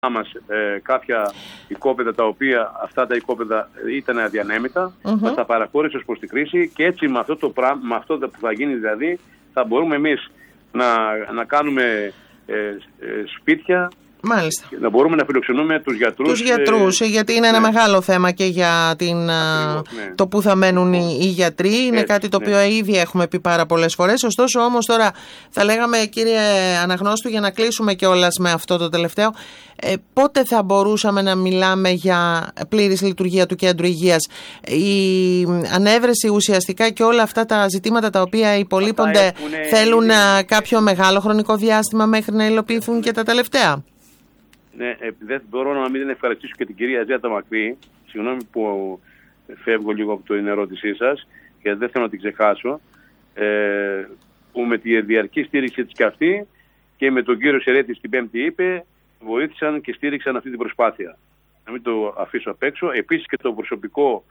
μας κάποια οικόπεδα τα οποία αυτά τα οικόπεδα ήταν αδιανέμητα, μας τα παραχώρησε ως προς τη κρίση και έτσι με αυτό που θα γίνει δηλαδή θα μπορούμε εμείς να κάνουμε σπίτια. Μάλιστα. Να μπορούμε να φιλοξενούμε τους γιατρούς. Γιατί είναι ένα μεγάλο θέμα και για το που θα μένουν οι γιατροί. Είναι κάτι το οποίο ήδη έχουμε πει πάρα πολλές φορές. Ωστόσο όμως τώρα θα λέγαμε, κύριε Αναγνώστου, για να κλείσουμε κιόλας με αυτό το τελευταίο, πότε θα μπορούσαμε να μιλάμε για πλήρης λειτουργία του κέντρου υγείας? Η ανέβρεση ουσιαστικά και όλα αυτά τα ζητήματα τα οποία υπολείπονται θέλουν κάποιο μεγάλο χρονικό διάστημα μέχρι να υλοποιηθούν και τα τελευταία. Ναι, δεν μπορώ να μην ευχαριστήσω και την κυρία Ζέτα Μακρύ. Συγγνώμη που φεύγω λίγο από την ερώτησή σας και δεν θέλω να την ξεχάσω. Που με τη διαρκή στήριξη της και αυτή και με τον κύριο Σερέτη στην Πέμπτη είπε, βοήθησαν και στήριξαν αυτή την προσπάθεια. Να μην το αφήσω απ' έξω. Επίσης και το προσωπικό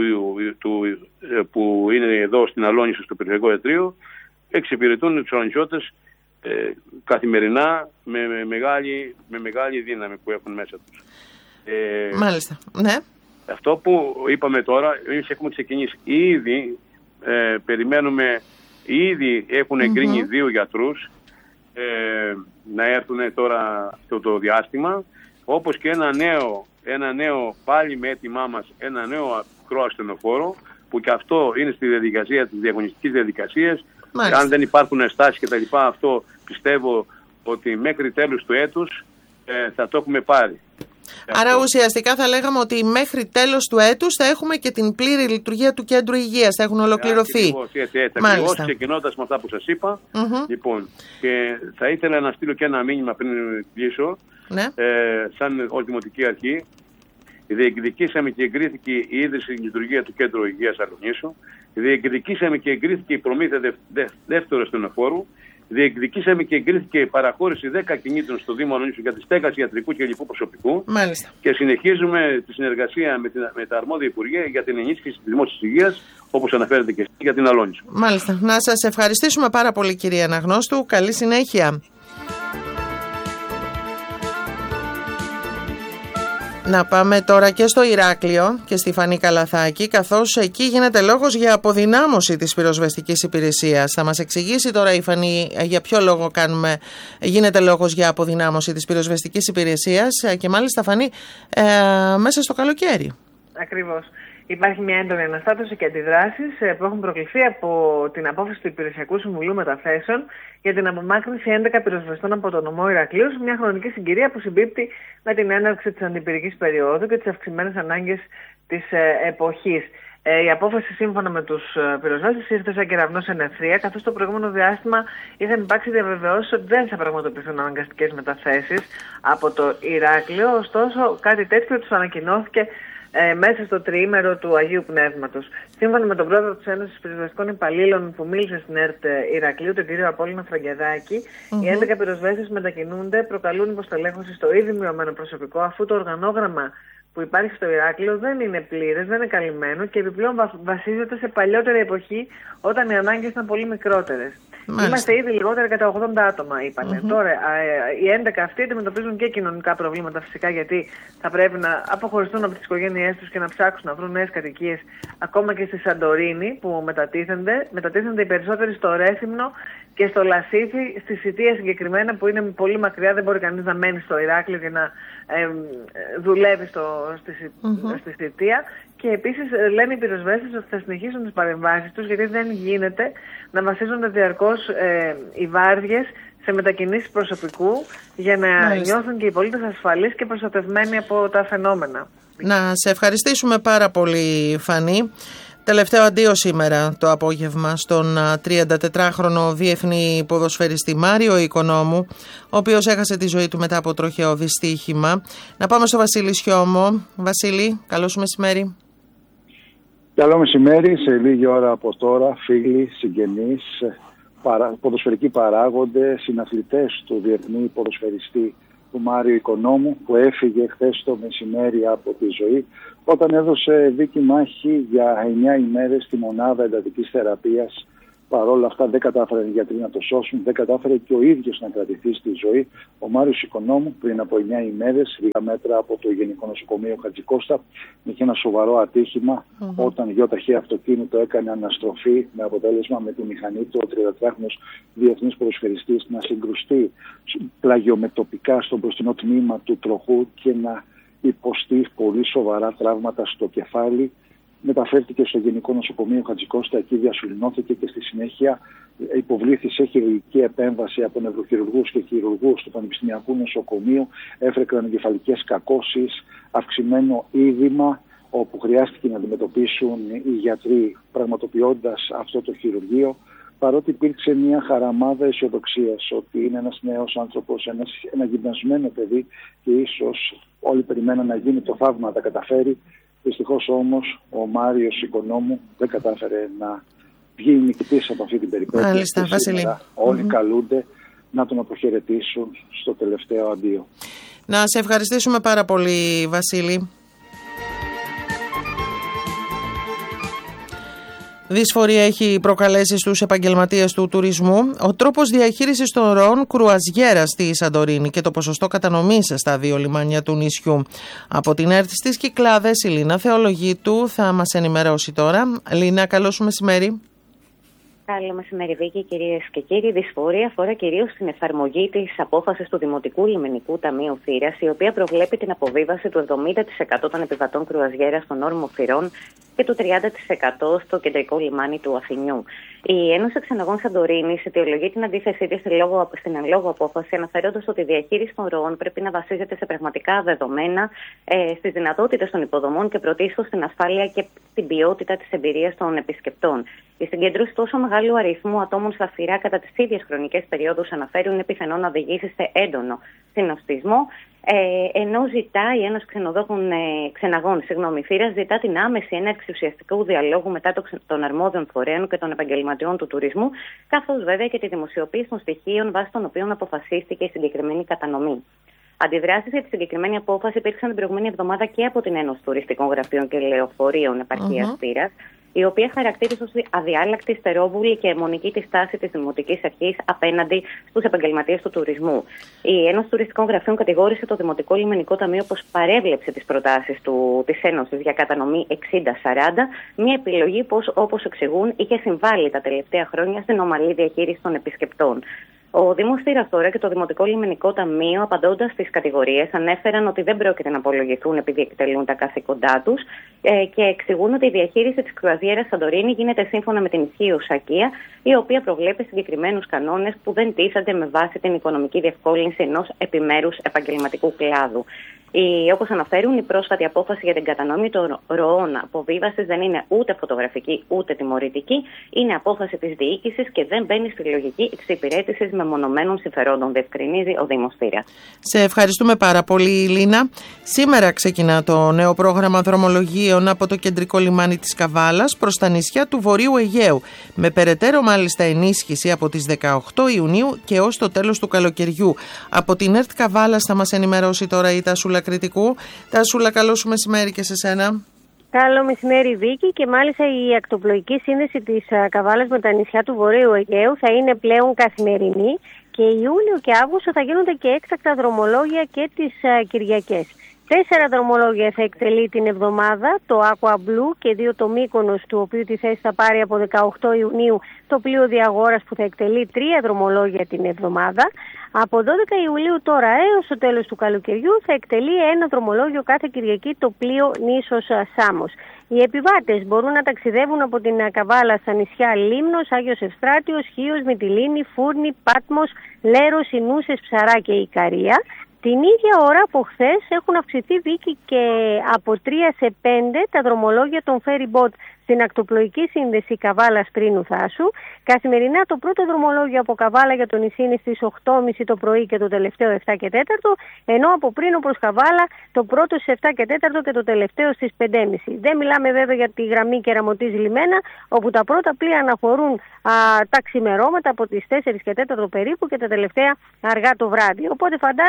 που είναι εδώ στην Αλόνισο στο Περιφερειακό Ιατρείο εξυπηρετούν τους αλονισιώτες καθημερινά με μεγάλη δύναμη που έχουν μέσα τους. Μάλιστα, ναι. Αυτό που είπαμε τώρα, εμείς έχουμε ξεκινήσει. Ήδη περιμένουμε, ήδη έχουν εγκρίνει 2 γιατρούς να έρθουν τώρα αυτό το διάστημα, όπως και ένα νέο πάλι με έτοιμά μας, ένα νέο μικρό ασθενοφόρο, που και αυτό είναι στη διαδικασία της διαγωνιστικής διαδικασίας. Μάλιστα. Αν δεν υπάρχουν ενστάσεις και τα λοιπά, αυτό πιστεύω ότι μέχρι τέλους του έτους θα το έχουμε πάρει. Άρα ουσιαστικά θα λέγαμε ότι μέχρι τέλος του έτους θα έχουμε και την πλήρη λειτουργία του κέντρου υγείας, θα έχουν ολοκληρωθεί. Ακριβώς, ξεκινώντας με αυτά που σας είπα. Λοιπόν, και θα ήθελα να στείλω και ένα μήνυμα πριν κλείσω, σαν ως Δημοτική Αρχή. Διεκδικήσαμε και εγκρίθηκε η ίδρυση λειτουργία του Κέντρου Υγείας Αλονίσου. Διεκδικήσαμε και εγκρίθηκε η προμήθεια δεύτερου ασθενοφόρου. Διεκδικήσαμε και εγκρίθηκε η παραχώρηση 10 κινήτων στο Δήμο Αλονίσου για τη στέγαση ιατρικού και λοιπού προσωπικού. Μάλιστα. Και συνεχίζουμε τη συνεργασία με τα αρμόδια Υπουργεία για την ενίσχυση της δημόσιας υγείας, όπως αναφέρεται και για την Αλόνισο. Μάλιστα. Να σας ευχαριστήσουμε πάρα πολύ, κύριε Αναγνώστου. Καλή συνέχεια. Να πάμε τώρα και στο Ηράκλειο και στη Φανή Καλαθάκη, καθώς εκεί γίνεται λόγος για αποδυνάμωση της πυροσβεστικής υπηρεσίας. Θα μας εξηγήσει τώρα η Φανή για ποιο λόγο γίνεται λόγος για αποδυνάμωση της πυροσβεστικής υπηρεσίας και μάλιστα, Φανή, μέσα στο καλοκαίρι. Ακριβώς. Υπάρχει μια έντονη αναστάτωση και αντιδράσεις που έχουν προκληθεί από την απόφαση του Υπηρεσιακού Συμβουλίου Μεταθέσεων για την απομάκρυνση 11 πυροσβεστών από το νομό Ηρακλείου σε μια χρονική συγκυρία που συμπίπτει με την έναρξη της αντιπυρικής περίοδου και τις αυξημένες ανάγκες της εποχής. Η απόφαση, σύμφωνα με τους πυροσβέστες, ήρθε σαν κεραυνός εν ευθεία, καθώς το προηγούμενο διάστημα είχαν υπάρξει διαβεβαιώσεις ότι δεν θα πραγματοποιηθούν αναγκαστικές μεταθέσεις από το Ηράκλειο. Ωστόσο, κάτι τέτοιο τους ανακοινώθηκε μέσα στο τριήμερο του Αγίου Πνεύματος. Σύμφωνα με τον πρόεδρο της Ένωσης Πυροσβεστικών Υπαλλήλων που μίλησε στην ΕΡΤ Ηρακλείου, τον κύριο Απόλλωνα Φραγκεδάκη, οι 11 πυροσβέστες μετακινούνται, προκαλούν υποστελέχωση στο ήδη μειωμένο προσωπικό, αφού το οργανόγραμμα που υπάρχει στο Ηράκλειο δεν είναι πλήρες, δεν είναι καλυμμένο και επιπλέον βασίζεται σε παλιότερη εποχή όταν οι ανάγκες ήταν πολύ μικρότερες. Είμαστε ήδη λιγότερα κατά 80 άτομα, είπανε. Τώρα, οι 11 αυτοί αντιμετωπίζουν και κοινωνικά προβλήματα φυσικά, γιατί θα πρέπει να αποχωριστούν από τις οικογένειές τους και να ψάξουν να βρουν νέες κατοικίες, ακόμα και στη Σαντορίνη που μετατίθενται. Μετατίθενται οι περισσότεροι στο Ρέθυμνο και στο Λασίθι, στη Σιτία συγκεκριμένα, που είναι πολύ μακριά, δεν μπορεί κανείς να μένει στο Ηράκλειο και να δουλεύει στη Σιτία. Και επίσης λένε οι πυροσβέστες ότι θα συνεχίσουν τις παρεμβάσεις τους, γιατί δεν γίνεται να βασίζονται διαρκώς οι βάρδιες σε μετακινήσεις προσωπικού για να νιώθουν και οι πολίτες ασφαλείς και προστατευμένοι από τα φαινόμενα. Να σε ευχαριστήσουμε πάρα πολύ, Φανή. Τελευταίο αντίο σήμερα το απόγευμα στον 34χρονο διεθνή ποδοσφαιριστή Μάριο Οικονόμου, ο οποίος έχασε τη ζωή του μετά από τροχαίο δυστύχημα. Να πάμε στο Βασίλη Σιώμο. Βασίλη, καλό σου μεσημέρι. Καλό μεσημέρι. Σε λίγη ώρα από τώρα, φίλοι, συγγενείς, ποδοσφαιρικοί παράγοντες, συναθλητές του διεθνή ποδοσφαιριστή του Μάριο Οικονόμου, που έφυγε χθες το μεσημέρι από τη ζωή όταν έδωσε δίκη μάχη για 9 ημέρες στη μονάδα εντατικής θεραπείας Παρ' όλα αυτά δεν κατάφεραν οι γιατροί να το σώσουν, δεν κατάφερε και ο ίδιος να κρατηθεί στη ζωή. Ο Μάριος Οικονόμου πριν από 9 ημέρες, λίγα μέτρα από το Γενικό Νοσοκομείο Χατζικώστα, είχε ένα σοβαρό ατύχημα όταν γιοταχή αυτοκίνητο έκανε αναστροφή με αποτέλεσμα με τη μηχανή του ο 33χρονος διεθνής ποδοσφαιριστής να συγκρουστεί πλαγιομετωπικά στο μπροστινό τμήμα του τροχού και να υποστεί πολύ σοβαρά τραύματα στο κεφάλι. Μεταφέρθηκε στο Γενικό Νοσοκομείο Χατζικώστα, εκεί διασωληνώθηκε και στη συνέχεια υποβλήθη σε χειρουργική επέμβαση από νευροχειρουργούς και χειρουργούς του Πανεπιστημιακού Νοσοκομείου. Έφερε κρανοκεφαλικές κακώσεις, αυξημένο είδημα, όπου χρειάστηκε να αντιμετωπίσουν οι γιατροί πραγματοποιώντας αυτό το χειρουργείο. Παρότι υπήρξε μια χαραμάδα αισιοδοξίας ότι είναι ένας νέος άνθρωπος, ένα γυμνασμένο παιδί και ίσως όλοι περιμέναν να γίνει το θαύμα, να τα καταφέρει. Δυστυχώς όμως ο Μάριος Οικονόμου δεν κατάφερε να βγει νικητής από αυτή την περιπέτεια. Μάλιστα, Βασίλη. Όλοι καλούνται να τον αποχαιρετήσουν στο τελευταίο αντίο. Να σε ευχαριστήσουμε πάρα πολύ, Βασίλη. Δυσφορία έχει προκαλέσει στους επαγγελματίες του τουρισμού ο τρόπος διαχείρισης των ροών κρουαζιέρα στη Σαντορίνη και το ποσοστό κατανομής στα 2 λιμάνια του νησιού. Από την ΕΡΤ στις Κυκλάδες, η Λίνα Θεολογίτου θα μας ενημερώσει τώρα. Λίνα, καλό σου μεσημέρι. Καλό μεσημέρι, Βίκη, κυρίες και κύριοι. Δυσφορία αφορά κυρίως την εφαρμογή της απόφασης του Δημοτικού Λιμενικού Ταμείου Θήρας, η οποία προβλέπει την αποβίβαση του 70% των επιβατών κρουαζιέρα στον όρμο Φυρών και του 30% στο κεντρικό λιμάνι του Αθηνιού. Η Ένωση Ξεναγών Σαντορίνης αιτιολογεί την αντίθεσή της στην εν λόγω απόφαση, αναφέροντας ότι η διαχείριση των ροών πρέπει να βασίζεται σε πραγματικά δεδομένα, στις δυνατότητες των υποδομών και πρωτίστως στην ασφάλεια και την ποιότητα της εμπειρίας των επισκεπτών. Η συγκέντρωση τόσο μεγάλου αριθμού ατόμων στα φυρά κατά τις ίδιες χρονικές περιόδους αναφέρουν είναι πιθανό να οδηγήσει σε έντονο συνοστισμό. Ενώ ζητά η Ένωση Ξεναγών Θήρας ζητά την άμεση έναρξη ουσιαστικού διαλόγου μετά των αρμόδιων φορέων και των επαγγελματιών του τουρισμού, καθώς βέβαια και τη δημοσιοποίηση των στοιχείων βάσει των οποίων αποφασίστηκε η συγκεκριμένη κατανομή. Αντιδράσεις για τη συγκεκριμένη απόφαση υπήρξαν την προηγούμενη εβδομάδα και από την Ένωση Τουριστικών Γραφείων και Λεωφορείων Επαρχίας Θήρας, η οποία χαρακτήρισε ως αδιάλακτη, στερόβουλη και αιμονική τη στάση της Δημοτικής Αρχής απέναντι στους επαγγελματίες του τουρισμού. Η Ένωση Τουριστικών Γραφείων κατηγόρησε το Δημοτικό Λιμενικό Ταμείο πως παρέβλεψε τις προτάσεις της Ένωσης για κατανομή 60-40, μια επιλογή πως, όπως εξηγούν, είχε συμβάλει τα τελευταία χρόνια στην ομαλή διαχείριση των επισκεπτών. Ο Δήμος Θήρας τώρα και το Δημοτικό Λιμενικό Ταμείο, απαντώντας στις κατηγορίες, ανέφεραν ότι δεν πρόκειται να απολογηθούν επειδή εκτελούν τα καθήκοντά τους και εξηγούν ότι η διαχείριση της κρουαζιέρας Σαντορίνη γίνεται σύμφωνα με την ισχύουσα ΑΚΙΑ, η οποία προβλέπει συγκεκριμένους κανόνες που δεν τίθενται με βάση την οικονομική διευκόλυνση ενός επιμέρους επαγγελματικού κλάδου. Όπως αναφέρουν, η πρόσφατη απόφαση για την κατανομή των ροών αποβίβασης δεν είναι ούτε φωτογραφική ούτε τιμωρητική. Είναι απόφαση της διοίκησης και δεν μπαίνει στη λογική εξυπηρέτησης μεμονωμένων συμφερόντων, διευκρινίζει ο Δήμος Θήρα. Σε ευχαριστούμε πάρα πολύ, Λίνα. Σήμερα ξεκινά το νέο πρόγραμμα δρομολογίων από το κεντρικό λιμάνι της Καβάλας προς τα νησιά του Βορείου Αιγαίου. Με περαιτέρω μάλιστα ενίσχυση από τις 18 Ιουνίου και ως το τέλος του καλοκαιριού. Από την ΕΡΤ Καβάλας θα μας ενημερώσει τώρα η Τασούλα Κρητικού. Τασούλα, καλό σου μεσημέρι και σε σένα. Καλό μεσημέρι, Βίκη, και μάλιστα η ακτοπλοϊκή σύνδεση της Καβάλας με τα νησιά του Βορείου Αιγαίου θα είναι πλέον καθημερινή και Ιούλιο και Αύγουστο θα γίνονται και έκτακτα δρομολόγια και τις Κυριακές. 4 δρομολόγια θα εκτελεί την εβδομάδα, το Aqua Blue, και 2 το Μύκονος, του οποίου τη θέση θα πάρει από 18 Ιουνίου το πλοίο Διαγόρας, που θα εκτελεί 3 δρομολόγια την εβδομάδα. Από 12 Ιουλίου τώρα έως το τέλος του καλοκαιριού θα εκτελεί 1 δρομολόγιο κάθε Κυριακή το πλοίο Νήσος Σάμος. Οι επιβάτες μπορούν να ταξιδεύουν από την Καβάλα στα νησιά Λίμνος, Άγιος Ευστράτιος, Χίος, Μυτιλήνη, Φούρνη, Πάτμος, Λέρος, Ινούσες, Ψαρά και Ικαρία. Την ίδια ώρα από χθες έχουν αυξηθεί, Βίκη, και από 3 σε 5 τα δρομολόγια των ferry boat στην ακτοπλοϊκή σύνδεση Καβάλας Πρίνου Θάσου. Καθημερινά το πρώτο δρομολόγιο από Καβάλα για το νησί είναι στις 8.30 το πρωί και το τελευταίο 7 και 4, ενώ από Πρίνο προς Καβάλα το πρώτο στις 7 και 4 και το τελευταίο στις 5.30. Δεν μιλάμε βέβαια για τη γραμμή Κεραμωτής Λιμένα, όπου τα πρώτα πλοία αναχωρούν τα ξημερώματα από τις 4 και 4 περίπου και τα τελευταία αργά το βράδυ. Οπότε φαντάζεσαι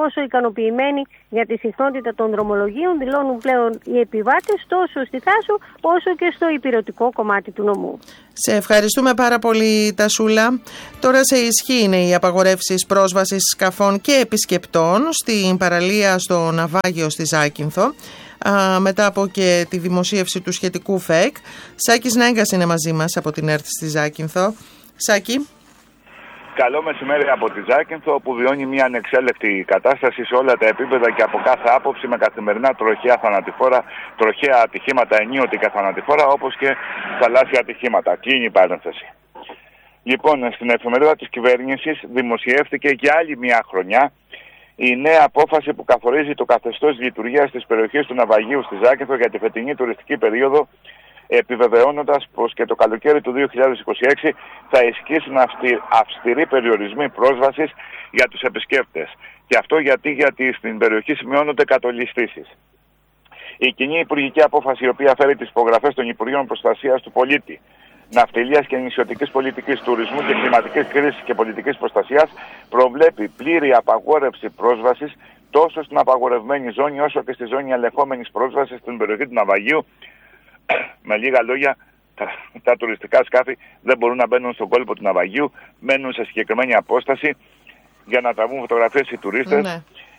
πόσο ικανοποιημένοι για τη συχνότητα των δρομολογίων δηλώνουν πλέον οι επιβάτες τόσο στη Θάσο όσο και στο ηπειρωτικό κομμάτι του νομού. Σε ευχαριστούμε πάρα πολύ, Τασούλα. Τώρα σε ισχύ είναι οι απαγορεύσεις πρόσβασης σκαφών και επισκεπτών στην παραλία στο Ναυάγιο στη Ζάκυνθο, μετά από και τη δημοσίευση του σχετικού ΦΕΚ. Σάκης Νέγκας είναι μαζί μας από την ΕΡΤ στη Ζάκυνθο. Σάκη. Καλό μεσημέρι από τη Ζάκυνθο, που βιώνει μια ανεξέλεκτη κατάσταση σε όλα τα επίπεδα και από κάθε άποψη, με καθημερινά τροχαία ατυχήματα ενίοτε και θανατηφόρα, όπως και θαλάσσια ατυχήματα. Κλείνει η παρένθεση. Λοιπόν, στην εφημερίδα της κυβέρνησης δημοσιεύτηκε για άλλη μια χρονιά η νέα απόφαση που καθορίζει το καθεστώς λειτουργίας της περιοχής του Ναυαγίου στη Ζάκυνθο για τη φετινή τουριστική περίοδο, επιβεβαιώνοντας πως και το καλοκαίρι του 2026 θα ισχύσουν αυστηροί περιορισμοί πρόσβασης για τους επισκέπτες. Και αυτό γιατί στην περιοχή σημειώνονται κατολιστήσεις. Η κοινή υπουργική απόφαση, η οποία φέρει τις υπογραφές των Υπουργείων Προστασίας του Πολίτη, Ναυτιλίας και Νησιωτικής Πολιτικής, Τουρισμού και Κλιματικής Κρίσης και Πολιτικής Προστασίας, προβλέπει πλήρη απαγόρευση πρόσβασης τόσο στην απαγορευμένη ζώνη όσο και στη ζώνη ελεγχόμενης πρόσβασης στην περιοχή του Ναυαγίου. Με λίγα λόγια, τα τουριστικά σκάφη δεν μπορούν να μπαίνουν στον κόλπο του Ναυαγίου, μένουν σε συγκεκριμένη απόσταση για να τραβούν φωτογραφίες οι τουρίστες. Ναι.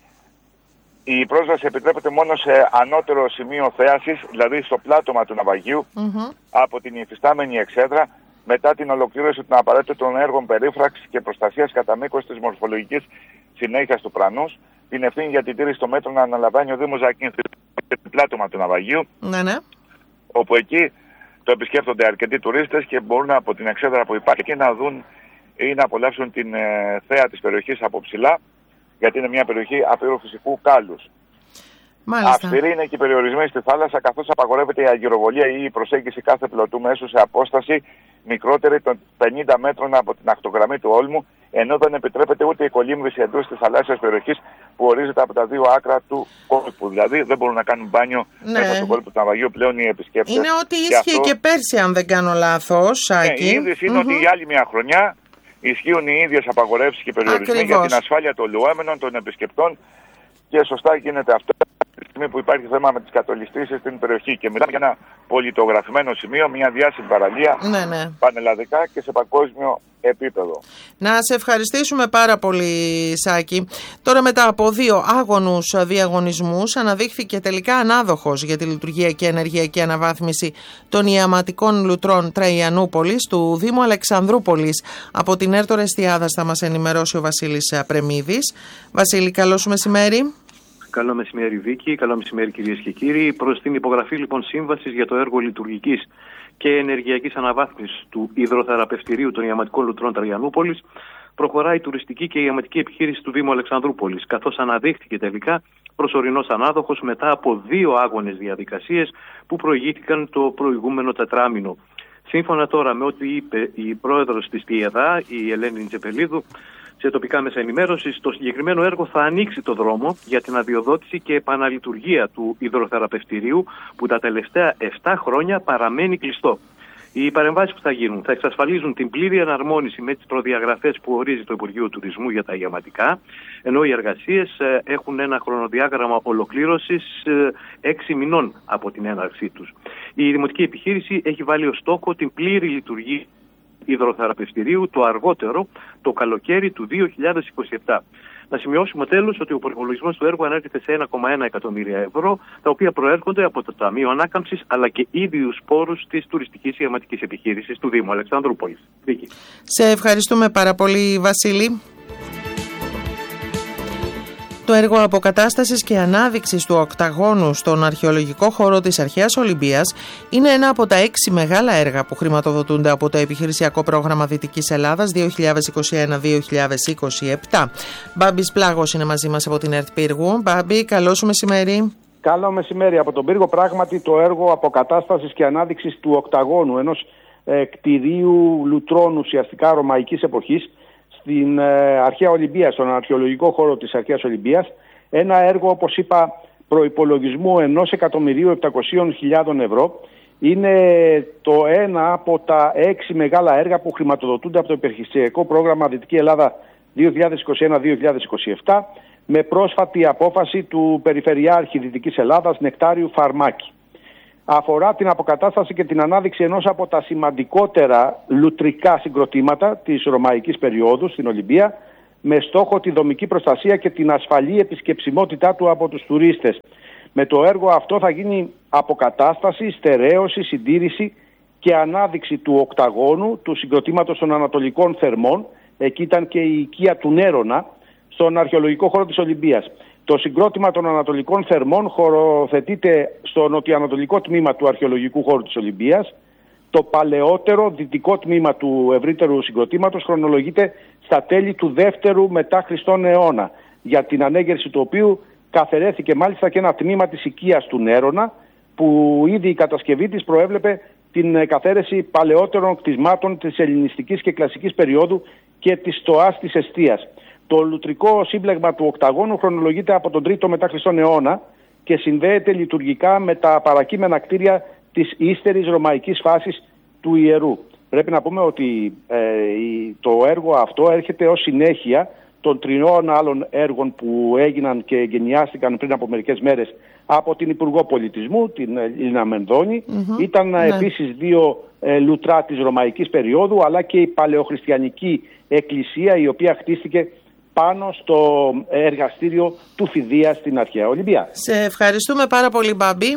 Η πρόσβαση επιτρέπεται μόνο σε ανώτερο σημείο θέασης, δηλαδή στο πλάτωμα του Ναυαγίου, από την υφιστάμενη εξέδρα, μετά την ολοκλήρωση των απαραίτητων έργων περίφραξης και προστασίας κατά μήκος της μορφολογικής συνέχειας του Πρανούς. Την ευθύνη για την τήρηση των μέτρων αναλαμβάνει ο Δήμος Ζακύνθου, στο πλάτωμα του Ναυαγίου. Ναι. Όπου εκεί το επισκέπτονται αρκετοί τουρίστες και μπορούν από την εξέδρα που υπάρχει εκεί να δουν ή να απολαύσουν την θέα της περιοχής από ψηλά, γιατί είναι μια περιοχή απείρου φυσικού κάλους. Αυστηροί είναι και οι περιορισμοί στη θάλασσα, καθώς απαγορεύεται η αγκυροβολία ή η προσέγγιση κάθε πλωτού μέσου σε απόσταση μικρότερη των 50 μέτρων από την ακτογραμμή του Όλμου, ενώ δεν επιτρέπεται ούτε η κολύμβηση εντός της θαλάσσιας περιοχής που ορίζεται από τα δύο άκρα του κόλπου. Δηλαδή δεν μπορούν να κάνουν μπάνιο μέσα στο κόλπο του Ναυαγίου πλέον οι επισκέπτες. Είναι ότι ίσχυε και πέρσι, αν δεν κάνω λάθος, Σάκη. Η είδηση είναι ότι για άλλη μια χρονιά ισχύουν οι ίδιες απαγορεύσεις και περιορισμοί για την ασφάλεια των λουόμενων, των επισκεπτών, και σωστά γίνεται αυτό τη στιγμή που υπάρχει θέμα με τις κατολιστήσεις στην περιοχή. Και μιλάμε για ένα πολιτογραφημένο σημείο, μια διάσημη παραλία, πανελλαδικά και σε παγκόσμιο επίπεδο. Να σε ευχαριστήσουμε πάρα πολύ, Σάκη. Τώρα, μετά από 2 άγωνους διαγωνισμούς, αναδείχθηκε τελικά ανάδοχος για τη λειτουργία και ενεργειακή αναβάθμιση των ιαματικών λουτρών Τραϊανούπολης του Δήμου Αλεξανδρούπολης. Από την ΕΡΤ Εστιάδας θα μας ενημερώσει ο Βασίλης Πρεμίδης. Βασίλη, καλό σου μεσημέρι. Καλό μεσημέρι, Βίκη. Καλό μεσημέρι, κυρίες και κύριοι. Προς την υπογραφή λοιπόν σύμβασης για το έργο λειτουργικής και ενεργειακής αναβάθμισης του υδροθεραπευτηρίου των ιαματικών λουτρών Τραϊανούπολης προχωράει η τουριστική και η ιαματική επιχείρηση του Δήμου Αλεξανδρούπολης, καθώς αναδείχθηκε τελικά προσωρινός ανάδοχος μετά από 2 άγονες διαδικασίες που προηγήθηκαν το προηγούμενο τετράμινο. Σύμφωνα τώρα με ό,τι είπε η πρόεδρος της ΤΙΕΔΑ, η Ελένη Τσεπελίδου, σε τοπικά μέσα ενημέρωσης, το συγκεκριμένο έργο θα ανοίξει το δρόμο για την αδειοδότηση και επαναλειτουργία του υδροθεραπευτηρίου που τα τελευταία 7 χρόνια παραμένει κλειστό. Οι παρεμβάσεις που θα γίνουν θα εξασφαλίζουν την πλήρη εναρμόνιση με τις προδιαγραφές που ορίζει το Υπουργείο Τουρισμού για τα ιαματικά, ενώ οι εργασίες έχουν ένα χρονοδιάγραμμα ολοκλήρωσης 6 μηνών από την έναρξή τους. Η δημοτική επιχείρηση έχει βάλει ως στόχο την πλήρη λειτουργία υδροθεραπευτηρίου το αργότερο το καλοκαίρι του 2027. Να σημειώσουμε τέλος ότι ο προϋπολογισμός του έργου ανέρχεται σε 1,1 εκατομμύρια ευρώ, τα οποία προέρχονται από το Ταμείο Ανάκαμψης αλλά και ίδιους πόρους της τουριστικής ιαματικής επιχείρησης του Δήμου Αλεξανδρούπολης. Βίκη. Σε ευχαριστούμε πάρα πολύ, Βασίλη. Το έργο αποκατάστασης και ανάδειξης του οκταγώνου στον αρχαιολογικό χώρο της Αρχαίας Ολυμπίας είναι ένα από τα 6 μεγάλα έργα που χρηματοδοτούνται από το επιχειρησιακό πρόγραμμα Δυτικής Ελλάδας 2021-2027. Μπάμπης Πλάγος είναι μαζί μας από την ΕΡΤ Πύργου. Μπάμπη, καλό σου μεσημέρι. Καλό μεσημέρι από τον Πύργο. Πράγματι, το έργο αποκατάστασης και ανάδειξης του οκταγώνου, ενός κτηρίου λουτρών ουσιαστικά ρωμαϊκής εποχής, στην Αρχαία Ολυμπία, στον αρχαιολογικό χώρο της Αρχαίας Ολυμπίας, ένα έργο, όπως είπα, προϋπολογισμού 1.700.000 ευρώ. Είναι το ένα από τα 6 μεγάλα έργα που χρηματοδοτούνται από το επιχειρησιακό πρόγραμμα Δυτική Ελλάδα 2021-2027, με πρόσφατη απόφαση του Περιφερειάρχη Δυτικής Ελλάδας Νεκτάριου Φαρμάκη. Αφορά την αποκατάσταση και την ανάδειξη ενός από τα σημαντικότερα λουτρικά συγκροτήματα της ρωμαϊκής περίοδου στην Ολυμπία, με στόχο τη δομική προστασία και την ασφαλή επισκεψιμότητά του από τους τουρίστες. Με το έργο αυτό θα γίνει αποκατάσταση, στερέωση, συντήρηση και ανάδειξη του οκταγώνου του συγκροτήματος των Ανατολικών Θερμών. Εκεί ήταν και η οικία του Νέρονα, στον αρχαιολογικό χώρο της Ολυμπίας. Το συγκρότημα των Ανατολικών Θερμών χωροθετείται στο νοτιοανατολικό τμήμα του αρχαιολογικού χώρου της Ολυμπίας. Το παλαιότερο δυτικό τμήμα του ευρύτερου συγκροτήματος χρονολογείται στα τέλη του 2ου μετά Χριστόν αιώνα, για την ανέγερση του οποίου καθαιρέθηκε μάλιστα και ένα τμήμα της οικίας του Νέρονα, που ήδη η κατασκευή της προέβλεπε την καθαίρεση παλαιότερων κτισμάτων της ελληνιστικής και κλασικής περίοδου και της στοάς της εστίας. Το λουτρικό σύμπλεγμα του οκταγώνου χρονολογείται από τον 3ο μετά Χριστόν αιώνα και συνδέεται λειτουργικά με τα παρακείμενα κτίρια της ύστερης ρωμαϊκής φάσης του ιερού. Πρέπει να πούμε ότι το έργο αυτό έρχεται ως συνέχεια των 3 άλλων έργων που έγιναν και εγκαινιάστηκαν πριν από μερικές μέρες από την Υπουργό Πολιτισμού, την Λίνα Μενδώνη. Ήταν επίσης 2 λουτρά της ρωμαϊκής περίοδου, αλλά και η παλαιοχριστιανική εκκλησία, η οποία χτίστηκε πάνω στο εργαστήριο του Φιδίας στην αρχαία Ολυμπία. Σε ευχαριστούμε πάρα πολύ, Μπάμπη.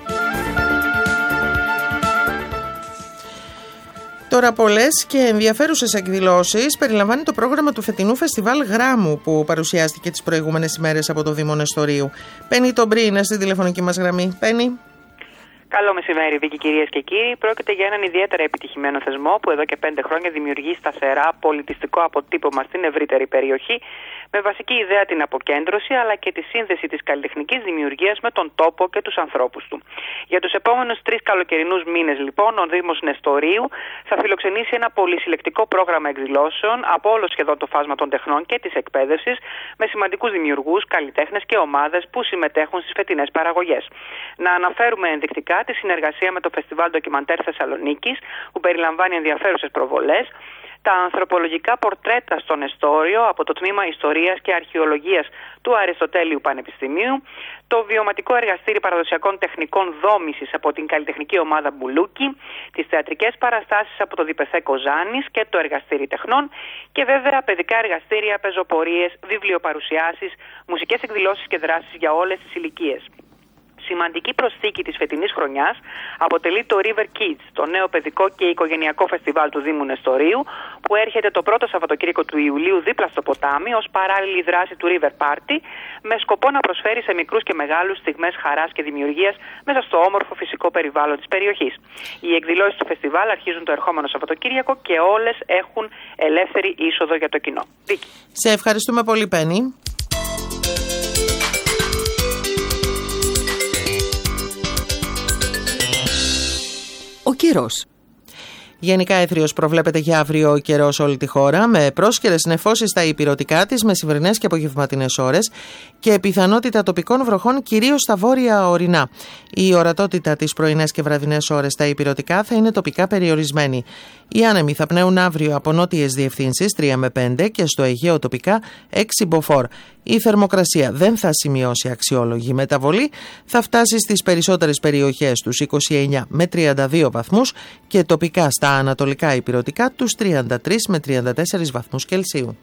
Τώρα, πολλές και ενδιαφέρουσες εκδηλώσεις περιλαμβάνει το πρόγραμμα του φετινού Φεστιβάλ Γράμμου, που παρουσιάστηκε τις προηγούμενες ημέρες από το Δήμο Νεστορίου. Πέννη Τομπρή είναι στη τηλεφωνική μας γραμμή. Πέννη. Καλό μεσημέρι, Βίκη, κυρίες και κύριοι. Πρόκειται για έναν ιδιαίτερα επιτυχημένο θεσμό που εδώ και 5 χρόνια δημιουργεί σταθερά πολιτιστικό αποτύπωμα στην ευρύτερη περιοχή, με βασική ιδέα την αποκέντρωση αλλά και τη σύνδεση της καλλιτεχνικής δημιουργίας με τον τόπο και τους ανθρώπους του. Για τους επόμενους 3 καλοκαιρινούς μήνες, λοιπόν, ο Δήμος Νεστορίου θα φιλοξενήσει ένα πολυσυλλεκτικό πρόγραμμα εκδηλώσεων από όλο σχεδόν το φάσμα των τεχνών και της εκπαίδευσης, με σημαντικούς δημιουργούς, καλλιτέχνες και ομάδες που συμμετέχουν στις φετινές παραγωγές. Να αναφέρουμε ενδεικτικά τη συνεργασία με το Φεστιβάλ Ντοκιμαντέρ Θεσσαλονίκης, που περιλαμβάνει ενδιαφέρουσες προβολές, τα ανθρωπολογικά πορτρέτα στο Νεστόριο από το Τμήμα Ιστορίας και Αρχαιολογίας του Αριστοτέλειου Πανεπιστημίου, το βιωματικό εργαστήρι παραδοσιακών τεχνικών δόμησης από την καλλιτεχνική ομάδα Μπουλούκι, τις θεατρικές παραστάσεις από το Διπεθέ Κοζάνης και το εργαστήρι τεχνών και βέβαια παιδικά εργαστήρια, πεζοπορίες, βιβλιοπαρουσιάσεις, μουσικές εκδηλώσεις και δράσεις για όλες τις ηλικίες. Σημαντική προσθήκη της φετινής χρονιάς αποτελεί το River Kids, το νέο παιδικό και οικογενειακό φεστιβάλ του Δήμου Νεστορίου, που έρχεται το πρώτο Σαββατοκύριακο του Ιουλίου δίπλα στο ποτάμι ως παράλληλη δράση του River Party, με σκοπό να προσφέρει σε μικρούς και μεγάλους στιγμές χαράς και δημιουργίας μέσα στο όμορφο φυσικό περιβάλλον της περιοχής. Οι εκδηλώσεις του φεστιβάλ αρχίζουν το ερχόμενο Σαββατοκύριακο και όλες έχουν ελεύθερη είσοδο για το κοινό. Βίκη. Σε ευχαριστούμε πολύ, Πέννη. Ο καιρός. Γενικά έθριος προβλέπεται για αύριο ο καιρός σε όλη τη χώρα, με πρόσκαιρες νεφώσεις στα ηπειρωτικά της μεσημβρινές και απογευματινές ώρες και πιθανότητα τοπικών βροχών κυρίως στα βόρεια ορεινά. Η ορατότητα τις πρωινές και βραδινές ώρες στα ηπειρωτικά θα είναι τοπικά περιορισμένη. Οι άνεμοι θα πνέουν αύριο από νότιες διευθύνσεις 3 με 5 και στο Αιγαίο τοπικά 6 μποφόρ. Η θερμοκρασία δεν θα σημειώσει αξιόλογη μεταβολή, θα φτάσει στις περισσότερες περιοχές τους 29 με 32 βαθμούς και τοπικά στα ανατολικά ηπειρωτικά τους 33 με 34 βαθμούς Κελσίου.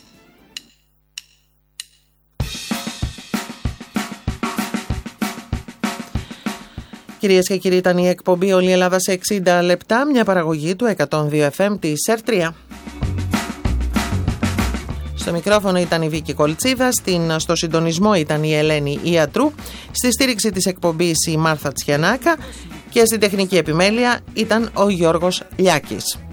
Κυρίες και κύριοι, ήταν η εκπομπή «Όλη η Ελλάδα σε 60 λεπτά», μια παραγωγή του 102 FM της ΕΡΤ3. Στο μικρόφωνο ήταν η Βίκη Κολτσίδα, στο συντονισμό ήταν η Ελένη Ιατρού, στη στήριξη της εκπομπής η Μάρθα Τσιανάκα και στην τεχνική επιμέλεια ήταν ο Γιώργος Λιάκης.